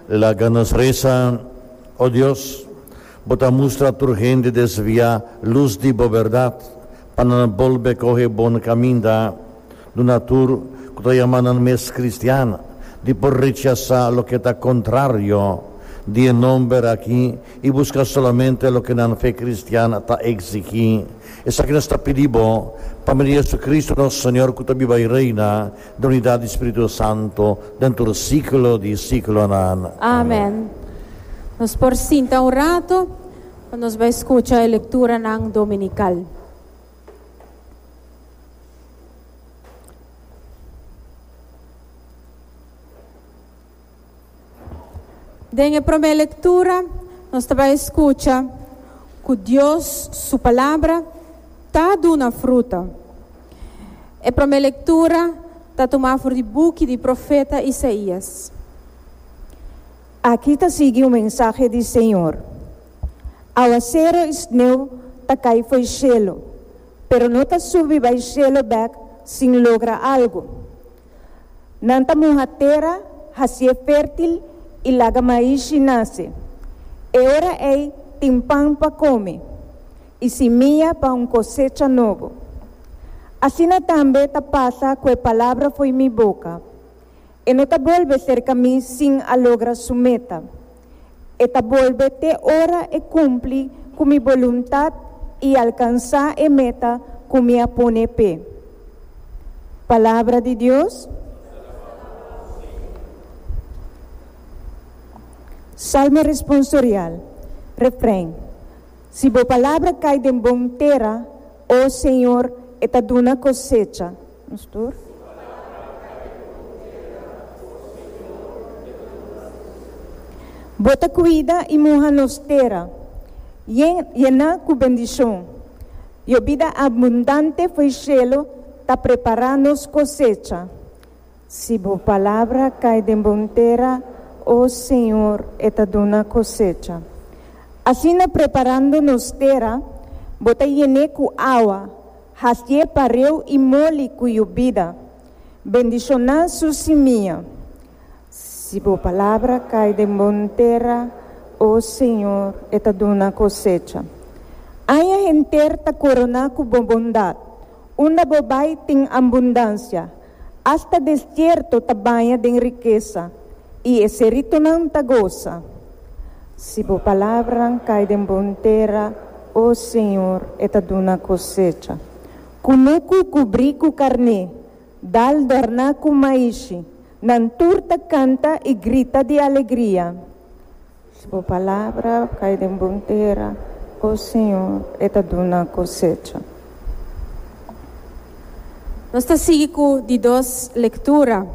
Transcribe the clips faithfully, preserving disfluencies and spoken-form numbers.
La que nos reza, oh Dios, bota mustra tu gente desvia luz de verdad, para volver coger bon camino de una tur que te llaman mes cristiana, de por rechazar lo que está contrario, de no ver aquí y buscar solamente lo que la fe cristiana está exigir. Esa que nos está pidiendo para Jesucristo nuestro Señor, que viva y reina de unidad del Espíritu Santo dentro del ciclo de ciclo. Amén. Amén. Nos por cinta un rato, nos va a escuchar la lectura ng dominical. En la primera lectura, nos va a escuchar que Dios, su palabra, está dando una fruta. La primera lectura está tomada del libro del profeta Isaías. Aqui está sigue o mensaje do Senhor. Aguacero snow ta cai foi cielo, pero não ta subi vai cielo back sin logra algo. Nanta muhatera hasie fértil e laga mais nasce. E ora ei timpão pa come, e semilla pa um cosecha novo. Assim também ta passa que a palavra foi mi boca. E não ta volve cerca mim sin a logra su meta. E ta volve te ora e cumpli com mi voluntad e alcançar a meta com mi apone pé. Palavra de Deus. Salmo responsorial. Refrém. Se boa palavra cai de bom terra, ó Senhor, eta duna cosecha. Pastor? Bota cuida e muja nos terra, llena com bendição. E a vida abundante foi cielo, ta preparando-nos cosecha. Se boa palavra cai de bom terra, ó Senhor, eta duna cosecha. Assim, preparando-nos terra, bota llene com água, hastie pareu e mole com a vida. Bendicionar su semilla. Se boa palavra cai de bom terra, ó Senhor, eta duna cosecha. Aya enter ta corona com bondade. Una bobai tem abundância. Hasta desierto ta banha de riqueza. E esse rito não ta goza. Se boa palavra cai de bom terra, ó Senhor, eta duna cosecha. Kunuku cobri com carne, dal dorna com maishi. Nanturta canta e grita de alegria. Sua palavra cai de bom terra, ó Senhor, eta duna cosecha. Nós está seguindo de duas lecturas.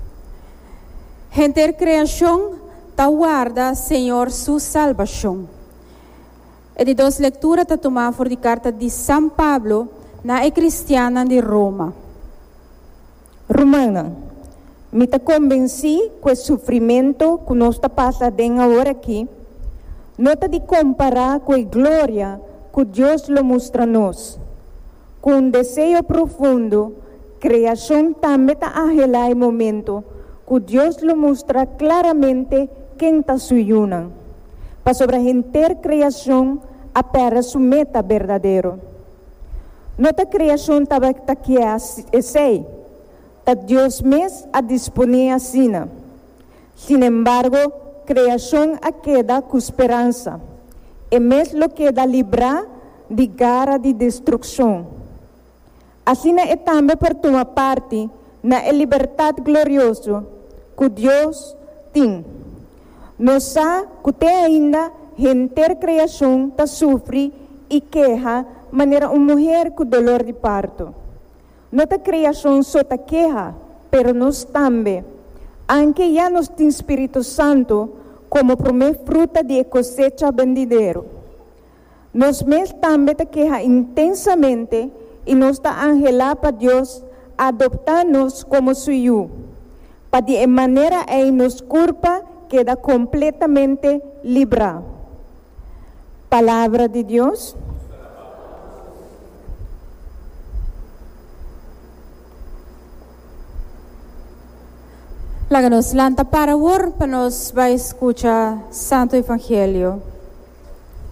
Gente criação ta guarda Senhor sua salvação. E de duas lecturas ta tomada por de carta de São Pablo na e cristiana de Roma. Romana. Me ta convenci que o sofrimento que nós está passando agora aqui, não está de comparar com a glória que Deus lo mostra a nós. Com um desejo profundo, a criação também está a gelar o momento que Deus lo mostra claramente quem está suyuna. Para sobre a gente criação, a para su meta verdadeiro. Nota criação estava aqui a sei. Dios mes a disponer así. Sin embargo, creación a queda con esperanza. E mes lo queda librar de gara de destrucción. Así é também para tomar parte na liberdade gloriosa que Deus tem. Nós sabemos que tem ainda gente criação que sofre e queja maneira uma mulher com dolor de parto. Nuestra creación sota queja, pero nos también, aunque ya nos tiene Espíritu Santo como primer fruta de cosecha vendidero. Nos mes también te queja intensamente y nos da angela para Dios adoptarnos como suyo. Para de manera en nos culpa queda completamente libre. Palabra de Dios. Laga nos lanta para war, para nos vai escuchar Santo Evangelio.